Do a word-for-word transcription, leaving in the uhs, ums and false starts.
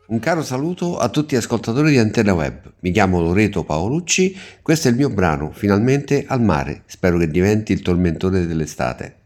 Un caro saluto a tutti gli ascoltatori di Antenna Web. Mi chiamo Loreto Paolucci, questo è il mio brano, Finalmente al mare. Spero che diventi il tormentone dell'estate.